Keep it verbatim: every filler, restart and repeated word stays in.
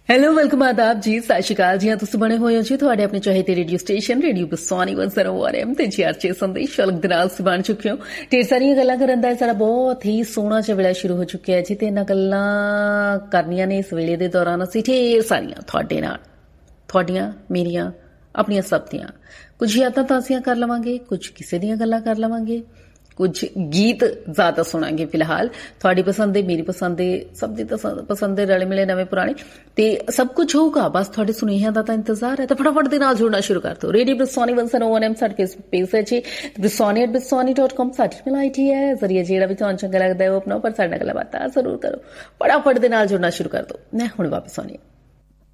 Hello welcome ਆਦਾਬ ਜੀ, ਸਤਿ ਸ਼੍ਰੀ ਅਕਾਲ ਜੀ। ਤੁਸੀਂ ਬਣੇ ਹੋਏ ਹੋ ਜੀ ਤੁਹਾਡੇ ਆਪਣੇ ਚਾਹੀਦੇ ਰੇਡੀਓ ਸਟੇਸ਼ਨ ਰੇਡੀਓ ਬਸੋਨੀ ਇੱਕ ਸੌ ਇੱਕ ਐਮ ਤੇ ਚਰਚੇ ਸੰਦੇਸ਼ ਸ਼ਲਕ ਦੇ ਨਾਲ ਬਣ ਚੁੱਕੇ ਹੋ। ਢੇਰ ਸਾਰੀਆਂ ਗੱਲਾਂ ਕਰਨ ਦਾ ਸਾਡਾ ਬਹੁਤ ਹੀ ਸੋਹਣਾ ਜਿਹਾ ਵੇਲਾ ਸ਼ੁਰੂ ਹੋ ਚੁੱਕਿਆ ਜੀ ਤੇ ਇਹਨਾਂ ਗੱਲਾਂ ਕਰਨੀਆਂ ਨੇ ਇਸ ਵੇਲੇ ਦੇ ਦੌਰਾਨ ਅਸੀਂ ਢੇਰ ਸਾਰੀਆਂ ਤੁਹਾਡੇ ਨਾਲ, ਤੁਹਾਡੀਆਂ ਮੇਰੀਆਂ ਆਪਣੀਆਂ ਸਭ ਦੀਆਂ ਕੁਝ ਯਾਦਾਂ ਤਾਜ਼ੀਆਂ ਕਰ ਲਵਾਂਗੇ, ਕੁਝ ਕਿਸੇ ਦੀਆਂ ਗੱਲਾਂ ਕਰ ਲਵਾਂਗੇ, ਕੁਝ ਗੀਤ ਜ਼ਿਆਦਾ ਸੁਣਾਂਗੇ। ਫਿਲਹਾਲ ਤੁਹਾਡੀ ਪਸੰਦ ਦੇ, ਮੇਰੀ ਪਸੰਦ ਦੇ, ਸਭ ਦੀ ਪਸੰਦ ਦੇ, ਰਲੇ ਮਿਲੇ ਨਵੇਂ ਪੁਰਾਣੇ ਤੇ ਸਭ ਕੁਝ ਹੋਊਗਾ। ਬਸ ਤੁਹਾਡੇ ਸੁਨੇਹਿਆਂ ਦਾ ਤਾਂ ਇੰਤਜ਼ਾਰ ਹੈ ਤਾਂ ਫਟਾਫਟ ਦੇ ਨਾਲ ਜੁੜਨਾ ਸ਼ੁਰੂ ਕਰ ਦਿਓ। ਰੇਡੀਓ ਬਸੋਨੀ ਇੱਕ ਸੌ ਇੱਕ ਐਮ ਸਾਡੇ ਫੇਸਬੁੱਕ ਪੇਜ ਹੈ ਜੀ, ਬਸੋਨੀ ਐਟ ਬਸੋਨੀ ਡਾਟ ਕਾਮ ਸਾਡੀ ਈਮੇਲ ਆਈ ਡੀ ਹੈ। ਜ਼ਰੀਏ ਜਿਹੜਾ ਵੀ ਤੁਹਾਨੂੰ ਚੰਗਾ ਲੱਗਦਾ ਹੈ ਉਹ ਆਪਣਾ ਪਰ ਸਾਡੇ ਨਾਲ ਗੱਲਾਂ ਬਾਤਾਂ ਜ਼ਰੂਰ ਕਰੋ। ਫਟਾਫਟ ਦੇ ਨਾਲ ਜੁੜਨਾ ਸ਼ੁਰੂ ਕਰ ਦਿਓ। ਮੈਂ ਹੁਣ ਵਾਪਸ ਆਉਂਦੀ ਹਾਂ।